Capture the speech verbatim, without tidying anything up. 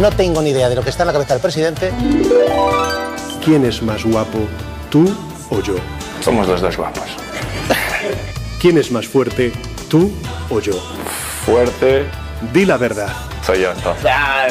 no tengo ni idea de lo que está en la cabeza del presidente. ¿Quién es más guapo, tú o yo? Somos los dos guapos. ¿Quién es más fuerte, tú o yo? Fuerte. Di la verdad. Soy yo, entonces.